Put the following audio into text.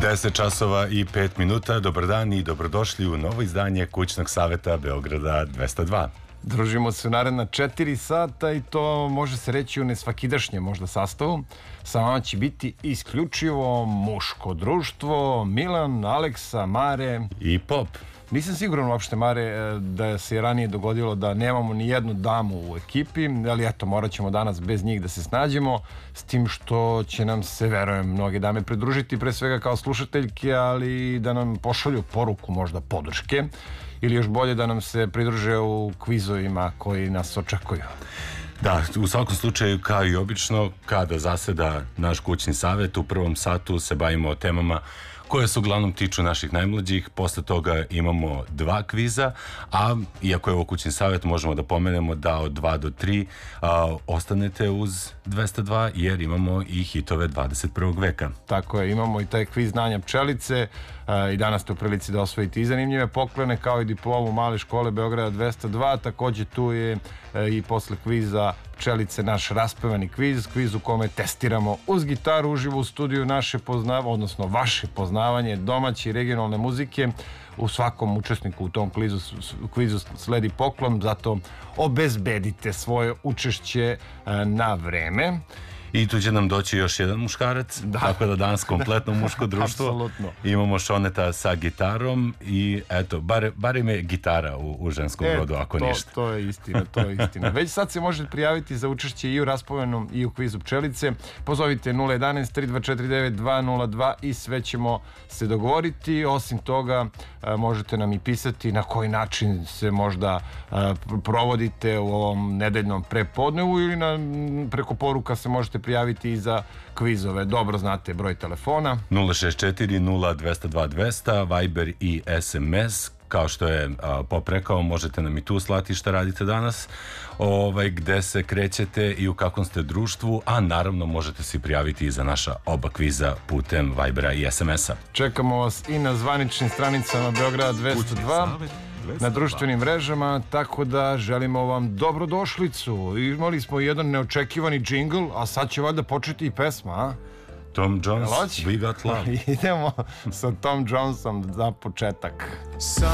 10 časova i 5 minuta. Dobar dan i dobrodošli u novo izdanje Kućnog saveta Beograda 202. Družimo se u naredna 4 sata i to može se reći u nesvakidašnjem možda sastavu. Sa vama će biti isključivo muško društvo, Milan, Aleksa, Mare i Pop. Nisam siguran uopšte, Mare, da se je ranije dogodilo da nemamo ni jednu damu u ekipi, ali eto, morat ćemo danas bez njih da se snađemo, s tim što će nam se, verujem, mnoge dame pridružiti, pre svega kao slušateljke, ali da nam pošalju poruku možda podrške, ili još bolje da nam se pridruže u kvizovima koji nas očekuju. Da, u svakom slučaju, kao i obično, kada zaseda naš kućni savet, u prvom satu se bavimo temama koje se uglavnom tiču naših najmlađih. Posle toga imamo 2 kviza, a iako je ovo kućni savjet, možemo da pomenemo da od 2 do 3 ostanete uz 202, jer imamo i hitove 21. veka. Tako je, imamo i taj kviz znanja pčelice i danas ste u prilici da osvojite i zanimljive poklone, kao i diplomu Male škole Beograda 202. Takođe tu je i posle kviza pčelice naš raspevani kviz u kome testiramo uz gitaru uživo u studiju naše odnosno vaše poznavanje domaće i regionalne muzike. U svakom učesniku u tom kvizu sledi poklon, zato obezbedite svoje učešće na vreme. I tu će nam doći još jedan muškarac, tako da danas kompletno muško društvo. Apsolutno. Imamo Šoneta sa gitarom i eto, bar im je gitara u ženskom rodu, ako ništa. To je istina. Već sad se možete prijaviti za učešće i u raspovenom i u kvizu pčelice. Pozovite 011-3249-202 i sve ćemo se dogovoriti. Osim toga, možete nam i pisati na koji način se možda provodite u ovom nedeljnom prepodnevu ili preko poruka se možete prijaviti i za kvizove. Dobro znate broj telefona 064-0202-200, Viber i SMS. Kao što je Pop rekao, možete nam i tu slati šta radite danas, gde se krećete i u kakvom ste društvu, a naravno možete se prijaviti i za naša oba kviza putem Vibera i SMS-a. Čekamo vas i na zvaničnim stranicama Beograda 202, na društvenim mrežama, tako da želimo vam dobrodošlicu. Imali smo jedan neočekivani džingl, a sad će valjda početi i pesma, a? Tom Jones, We Got Love. Idemo sa Tom Jonesom za početak.